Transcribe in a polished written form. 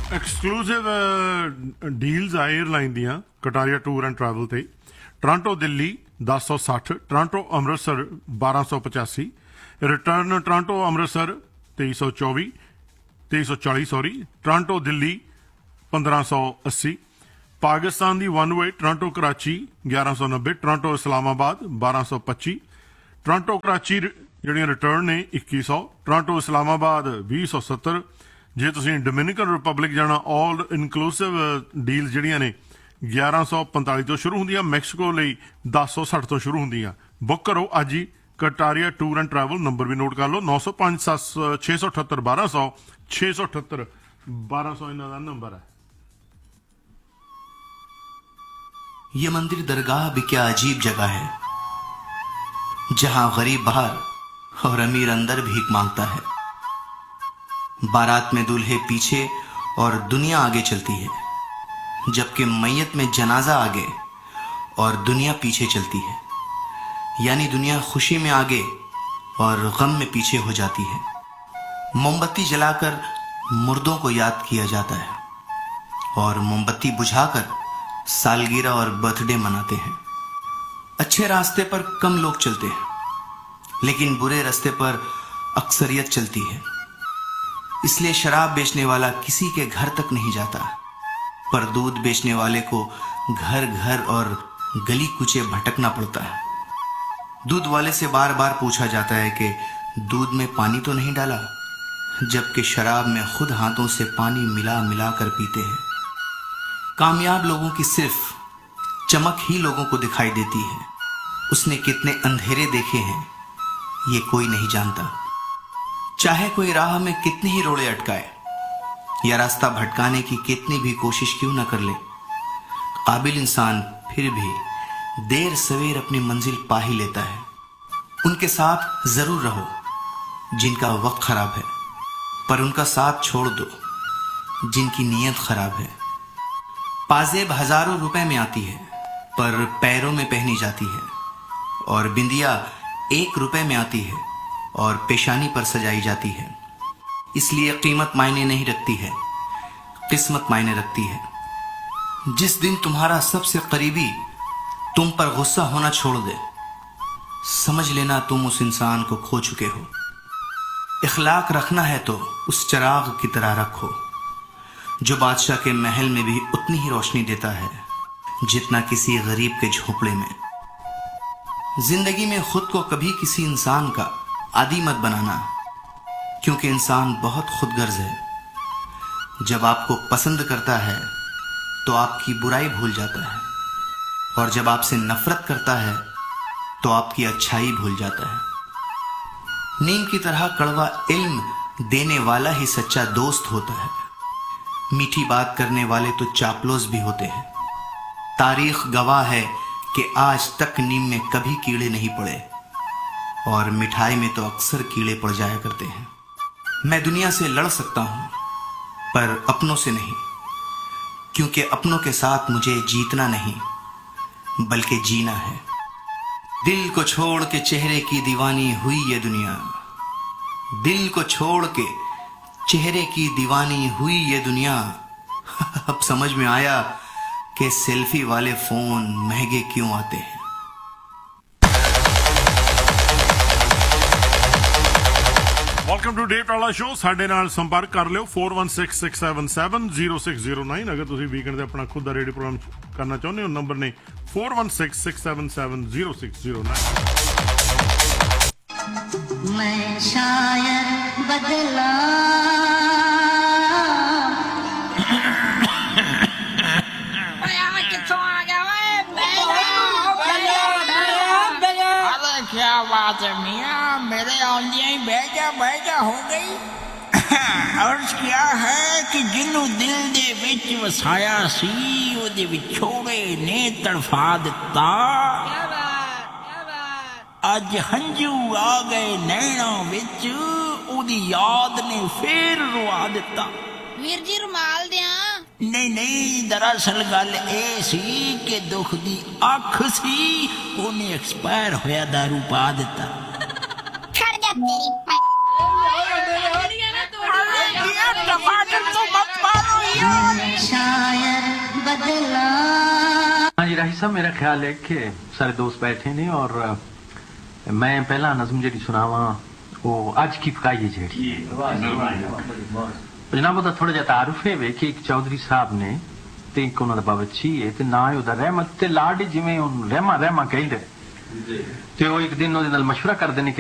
Exclusive deals ਆ airline ਦੀਆਂ Kataria tour and travel ਤੇ। Toronto Delhi 1060, Toronto Amritsar 1285, return Toronto Amritsar 2340, Toronto Delhi 1580, Pakistan ਦੀ one way Toronto Karachi 1190, Toronto Islamabad 1225, Toronto Karachi ਜਿਹੜੀਆਂ return ਨੇ 2100, Toronto Islamabad 2070। ਜੇ ਤੁਸੀਂ ਡੋਮਿਨਿਕਨ ਰਿਪਬਲਿਕ ਜਾਣਾ ਆਲ ਇਨਕਲੂਸਿਵ ਡੀਲ ਜਿਹੜੀਆਂ ਨੇ 1145 ਤੋਂ ਸ਼ੁਰੂ ਹੁੰਦੀਆਂ, ਮੈਕਸੀਕੋ ਲਈ 1060 ਤੋਂ ਸ਼ੁਰੂ ਹੁੰਦੀਆਂ। ਬੁੱਕ ਕਰੋ ਅੱਜ ਹੀ Kataria tour and travel. Number we note ਕਰ ਲਓ 905 678 1200 678 1200 ਇਹਨਾਂ ਦਾ ਨੰਬਰ ਹੈ। ये मंदिर दरगाह भी क्या अजीब जगह है, जहां गरीब बाहर और अमीर अंदर भीख मांगता है। बारात में दूल्हे पीछे और दुनिया आगे चलती है, जबकि मैयत में जनाजा आगे और दुनिया पीछे चलती है। यानी दुनिया खुशी में आगे और गम में पीछे हो जाती है। मोमबत्ती जलाकर मुर्दों को याद किया जाता है और मोमबत्ती बुझाकर सालगिरह और बर्थडे मनाते हैं। अच्छे रास्ते पर कम लोग चलते हैं, लेकिन बुरे रास्ते पर अक्सरियत चलती है। इसलिए शराब बेचने वाला किसी के घर तक नहीं जाता, पर दूध बेचने वाले को घर घर और गली कूचे भटकना पड़ता है। दूध वाले से बार बार पूछा जाता है कि दूध में पानी तो नहीं डाला, जबकि शराब में खुद हाथों से पानी मिला मिला कर पीते हैं। कामयाब लोगों की सिर्फ चमक ही लोगों को दिखाई देती है। उसने कितने अंधेरे देखे हैं ये कोई नहीं जानता। चाहे कोई राह में कितनी ही रोड़े अटकाए या रास्ता भटकाने की कितनी भी कोशिश क्यों न कर ले, काबिल इंसान फिर भी देर सवेर अपनी मंजिल पा ही लेता है। उनके साथ जरूर रहो जिनका वक्त खराब है, पर उनका साथ छोड़ दो जिनकी नीयत खराब है। पाजेब हजारों रुपए में आती है, पर पैरों में पहनी जाती है, और बिंदिया 1 रुपए में आती है और पेशानी पर सजाई जाती है। इसलिए कीमत मायने नहीं रखती है, किस्मत मायने रखती है। जिस दिन तुम्हारा सबसे करीबी तुम पर गुस्सा होना छोड़ दे, समझ लेना तुम उस इंसान को खो चुके हो। इखलाक रखना है तो उस चिराग की तरह रखो जो बादशाह के महल में भी उतनी ही रोशनी देता है जितना किसी गरीब के झोपड़े में। जिंदगी में खुद को कभी किसी इंसान का आदी मत बनाना, क्योंकि इंसान बहुत खुदगर्ज है। जब आपको पसंद करता है तो आपकी बुराई भूल जाता है, और जब आपसे नफरत करता है तो आपकी अच्छाई भूल जाता है। नीम की तरह कड़वा इल्म देने वाला ही सच्चा दोस्त होता है। मीठी बात करने वाले तो चापलूस भी होते हैं। तारीख गवाह है कि आज तक नीम में कभी कीड़े नहीं पड़े, और मिठाई में तो अक्सर कीड़े पड़ जाया करते हैं। मैं दुनिया से लड़ सकता हूं, पर अपनों से नहीं, क्योंकि अपनों के साथ मुझे जीतना नहीं बल्कि जीना है। दिल को छोड़ के चेहरे की दीवानी हुई ये दुनिया, दिल को छोड़ के चेहरे की दीवानी हुई ये दुनिया। अब समझ में आया कि सेल्फी वाले फोन महंगे क्यों आते हैं। ਵੈਲਕਮ ਟੂ ਡੇਟ ਵਾਲਾ ਸ਼ੋ। ਸਾਡੇ ਨਾਲ ਸੰਪਰਕ ਕਰ ਲਿਓ 4166770609। ਅਗਰ ਤੁਸੀਂ ਵੀਕਐਂਡ ਤੇ ਆਪਣਾ ਖੁਦ ਦਾ ਰੇਡੀਓ ਪ੍ਰੋਗਰਾਮ ਕਰਨਾ ਚਾਹੁੰਦੇ ਹੋ, ਨੰਬਰ ਨੇ 4166770609। मैं शायद बदला क्या बात है मियाँ, मेरे आंदियां ही बहजा हो गई। अर्ज क्या है कि जिन्नू दिल दे विच वसाया सी ओदे विछोड़े ने तड़फा दिता। अज हंझू आ गए नैना विच, ओदी याद ने फिर रुआ दिता। वीर जी रुमाल दिया। नहीं, दरअसल गल ए सी कि दुख दी अख सी, ओने एक्सपायर होया दारू पा दिता। खड़ जा तेरी टमाटर तो मत मारो। میرا حصہ میرا خیال ہے کہ سارے دوست بیٹھے نے اور میں پہلا نظم جڑی سناواں وہ اج کی پکائی جیڑی جناب دا تھوڑا جہا تعارف ہے کہ ایک چودھری صاحب نے تے ایک انہاں دا باورچی ہے تے نا ہے دا رحمت تے لاڈ جویں رحمہ کہندے تے وہ ایک دن انہاں دے نال مشورہ کردے نے کہ